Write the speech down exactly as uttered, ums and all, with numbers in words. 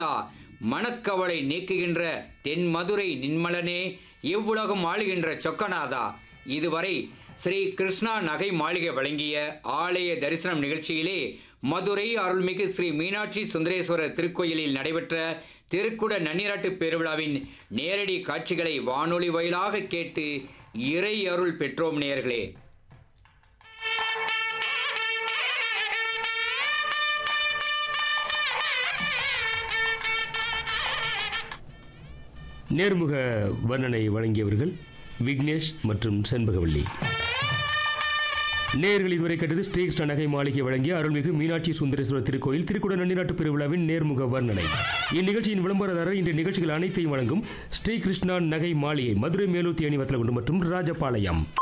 மணக்கவலை நீக்குகின்ற தென் மதுரை நின்மலனே, இவ்வுலகம் ஆளுகின்ற சொக்கநாதா. இதுவரை ஸ்ரீ கிருஷ்ணா நகை மாளிகை வழங்கிய ஆலய தரிசனம் நிகழ்ச்சியிலே மதுரை அருள்மிகு ஸ்ரீ மீனாட்சி சுந்தரேஸ்வரர் திருக்கோயிலில் நடைபெற்ற திருக்குட நன்னீராட்டு பெருவிழாவின் நேரடி காட்சிகளை வானொலி வாயிலாக கேட்டு இறை அருள் பெற்றோம் நேயர்களே. நேர்முக வர்ணனை வழங்கியவர்கள் விக்னேஷ் மற்றும் செண்பகவல்லி. நேயர்கள் இதுவரை கேட்டது ஸ்ரீ கிருஷ்ண நகை மாளிகை வழங்கிய அருள்மிகு மீனாட்சி சுந்தரேஸ்வரர் திருக்கோயில் திருக்குட நன்னீராட்டு பெருவிழாவின் நேர்முக வர்ணனை. இந்நிகழ்ச்சியின் விளம்பரதாரர் இன்றைய நிகழ்ச்சிகள் அனைத்தையும் வழங்கும் ஸ்ரீ கிருஷ்ணா நகை மாளிகை, மதுரை, மேலூர், தேனி, வத்தலகுண்டு மற்றும் ராஜபாளையம்.